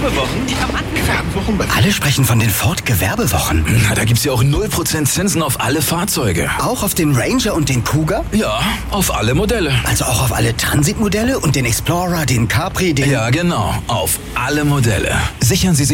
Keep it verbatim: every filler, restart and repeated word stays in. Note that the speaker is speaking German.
Gewerbewochen? Ich glaub, an. Gewerbewochen bei... Alle sprechen von den Ford Gewerbewochen. Na, da gibt's ja auch null Prozent Zinsen auf alle Fahrzeuge. Auch auf den Ranger und den Kuga? Ja, auf alle Modelle. Also auch auf alle Transitmodelle und den Explorer, den Capri, den... Ja, genau. Auf alle Modelle. Sichern Sie sich